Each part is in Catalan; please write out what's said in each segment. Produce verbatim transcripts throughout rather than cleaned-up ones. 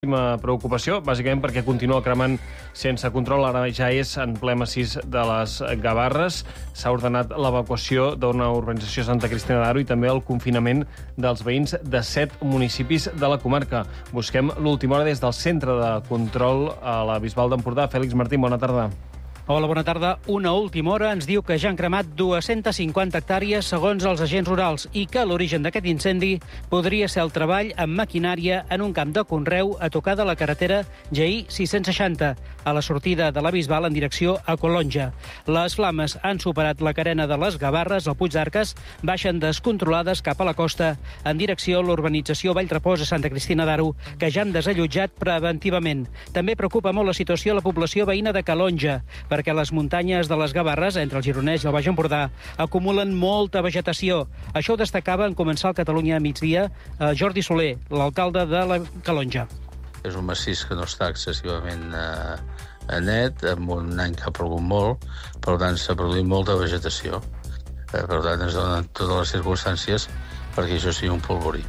preocupació, bàsicament perquè continua cremant sense control. Ara ja és en ple massís de les Gavarres. S'ha ordenat l'evacuació d'una urbanització Santa Cristina d'Aro i també el confinament dels veïns de set municipis de la comarca. Busquem l'última hora des del centre de control a la Bisbal d'Empordà. Fèlix Martín, bona tarda. Hola, bona tarda. Una última hora ens diu que ja han cremat dues-centes cinquanta hectàrees segons els agents rurals i que l'origen d'aquest incendi podria ser el treball amb maquinària en un camp de conreu a tocar de la carretera G I sis-cents seixanta, a la sortida de la Bisbal en direcció a Colonja. Les flames han superat la carena de les Gavarres, al Puig d'Arques, baixen descontrolades cap a la costa en direcció a l'urbanització Vallrepòs a Santa Cristina d'Aro, que ja han desallotjat preventivament. També preocupa molt la situació a la població veïna de Calonja, perquè les muntanyes de les Gavarres, entre el Gironès i el Baix Empordà, acumulen molta vegetació. Això ho destacava en començar el Catalunya a migdia eh, Jordi Soler, l'alcalde de la Calonja. És un massís que no està excessivament eh, net, en un any que ha plogut molt, per tant s'ha produït molta vegetació. Eh, per tant, es donen totes les circumstàncies perquè això sigui un polvorí.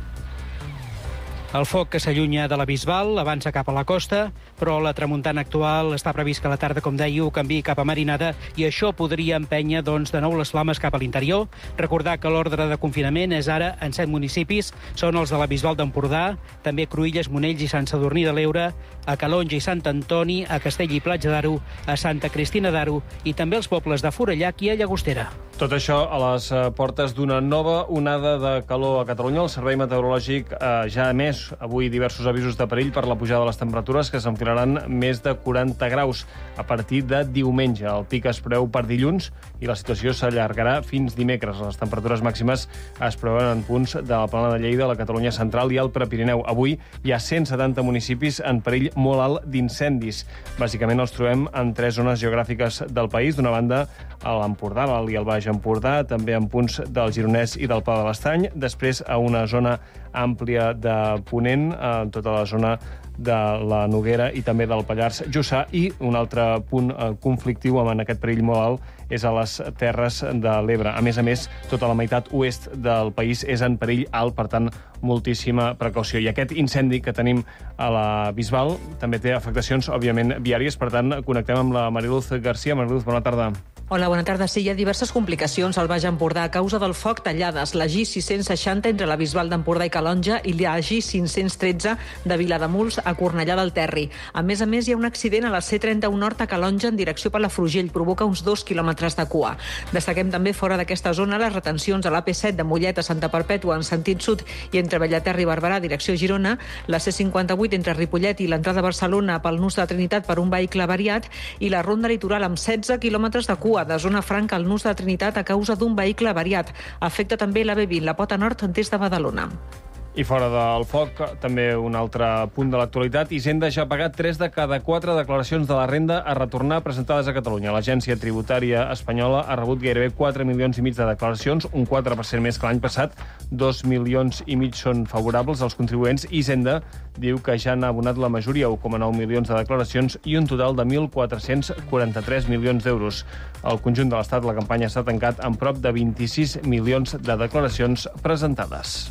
El foc que s'allunya de la Bisbal avança cap a la costa, però la tramuntana actual està previst que a la tarda, com dèieu, canviï cap a marinada i això podria empènyer doncs, de nou les flames cap a l'interior. Recordar que l'ordre de confinament és ara en set municipis, són els de la Bisbal d'Empordà, també Cruïlles, Monells i Sant Sadurní de l'Eure, a Calonja i Sant Antoni, a Castell i Platja d'Aro, a Santa Cristina d'Aro i també els pobles de Forallac i a Llagostera. Tot això a les portes d'una nova onada de calor a Catalunya. El Servei Meteorològic eh, ja ha emès avui diversos avisos de perill per la pujada de les temperatures que s'enfilaran més de quaranta graus a partir de diumenge. El pic es preveu per dilluns i la situació s'allargarà fins dimecres. Les temperatures màximes es preveuen en punts de la Plana de Lleida, la Catalunya central i el Prepirineu. Avui hi ha cent setanta municipis en perill molt alt d'incendis. Bàsicament els trobem en tres zones geogràfiques del país. D'una banda, a l'Empordà, l'Alt i el Baix Empordà, també en punts del Gironès i del Pla de l'Estany. Després, a una zona àmplia de Ponent, en tota la zona de la Noguera i també del Pallars Jussà, i un altre punt eh, conflictiu amb aquest perill molt alt és a les Terres de l'Ebre. A més a més, tota la meitat oest del país és en perill alt, per tant, moltíssima precaució. I aquest incendi que tenim a la Bisbal també té afectacions, òbviament, viàries. Per tant, connectem amb la Mariluz García. Mariluz, bona tarda. Hola, bona tarda. Sí, hi ha diverses complicacions al Baix Empordà a causa del foc tallades. La G I sis-cents seixanta entre la Bisbal d'Empordà i Calonja i la G I cinc-cents tretze de Vilademuls a Cornellà del Terri. A més a més, hi ha un accident a la C trenta-u Nord a Calonja en direcció per la Frugell. Provoca uns dos quilòmetres de cua. Destaquem també fora d'aquesta zona les retencions a l'A P set de Mollet a Santa Perpètua en sentit sud i entre Bellaterra i Barberà, direcció Girona, la C cinquanta-vuit entre Ripollet i l'entrada a Barcelona pel Nus de Trinitat per un vehicle avariat i la ronda litoral amb setze quilòmetres de cua de zona franca al Nus de Trinitat a causa d'un vehicle avariat. Afecta també la B vint, la Pota Nord, des de Badalona. I fora del foc, també un altre punt de l'actualitat. Hisenda ja ha pagat tres de cada quatre declaracions de la renda a retornar presentades a Catalunya. L'Agència Tributària Espanyola ha rebut gairebé quatre milions i mig de declaracions, un quatre per cent més que l'any passat. Dos milions i mig són favorables als contribuents. Hisenda diu que ja n'ha abonat la majoria, un coma nou milions de declaracions i un total de mil quatre-cents quaranta-tres milions d'euros. Al conjunt de l'Estat, la campanya s'ha tancat amb prop de vint-i-sis milions de declaracions presentades.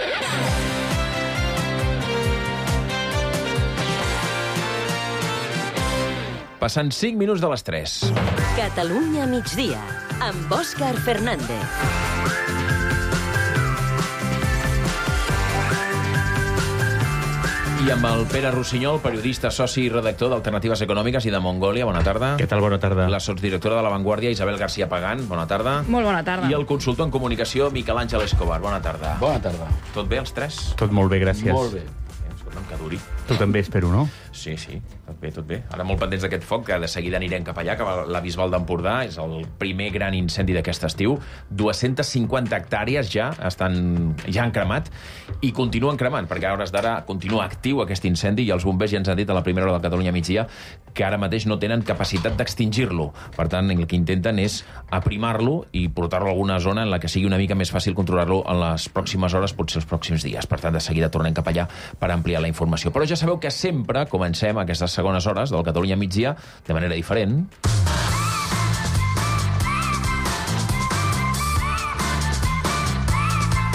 Passant cinc minuts de les tres. Catalunya migdia, amb Òscar Fernández. I amb el Pere Rossinyol, periodista, soci i redactor d'Alternatives Econòmiques i de Mongòlia. Bona tarda. Què tal? Bona tarda. La sotsdirectora de La Vanguardia, Isabel García Pagán. Bona tarda. Molt bona tarda. I el consultor en comunicació, Miquel Àngel Escobar. Bona tarda. Bona tarda. Tot bé, els tres? Tot molt bé, gràcies. Molt bé. Escolta'm, que duri. Tu també, espero, no? Sí, sí, tot bé, tot bé. Ara molt pendents d'aquest foc, que de seguida anirem cap allà, cap a la Bisbal d'Empordà. És el primer gran incendi d'aquest estiu. dues-centes cinquanta hectàrees ja estan ja han cremat i continuen cremant, perquè a hores d'ara continua actiu aquest incendi i els bombers ja ens han dit a la primera hora del Catalunya migdia que ara mateix no tenen capacitat d'extingir-lo. Per tant, el que intenten és aprimar-lo i portar-lo a alguna zona en la que sigui una mica més fàcil controlar-lo en les pròximes hores, potser els pròxims dies. Per tant, de seguida tornem cap allà per ampliar la informació. Però ja sabeu que sempre comencem aquestes segones hores del Catalunya migdia de manera diferent.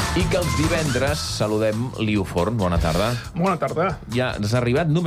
I que els divendres saludem Liu Forn. Bona tarda. Bona tarda. Ja has arribat només